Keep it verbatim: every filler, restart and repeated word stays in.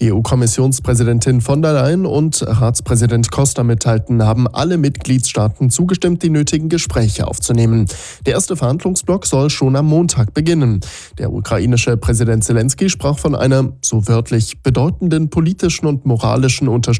Die E U-Kommissionspräsidentin von der Leyen und Ratspräsident Costa mitteilten, haben alle Mitgliedstaaten zugestimmt, die nötigen Gespräche aufzunehmen. Der erste Verhandlungsblock soll schon am Montag beginnen. Der ukrainische Präsident Selenskyj sprach von einer, so wörtlich, bedeutenden politischen und moralischen Unterstützung